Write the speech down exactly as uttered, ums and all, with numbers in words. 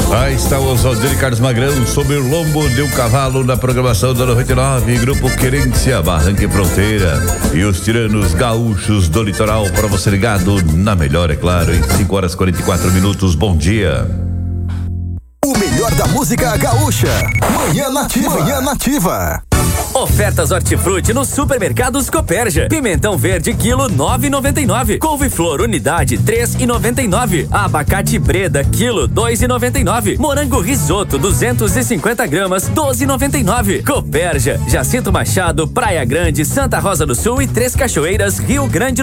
Aí está o Oswaldo e Carlos Magrão sobre o lombo de um cavalo na programação da noventa e nove, Grupo Querência, Barranca e Fronteira e os tiranos gaúchos do litoral, para você ligado na melhor, é claro, em cinco horas e quarenta e quatro minutos. Bom dia. O melhor da música gaúcha. Manhã Nativa. Manhã Nativa. Ofertas Hortifruti nos supermercados Copérgia. Pimentão verde quilo nove e noventa e nove. Couve-flor unidade três e noventa e nove. Abacate Breda quilo dois e noventa e nove. Morango risoto duzentos e cinquenta gramas doze e noventa e nove. Copérgia, Jacinto Machado, Praia Grande, Santa Rosa do Sul e Três Cachoeiras, Rio Grande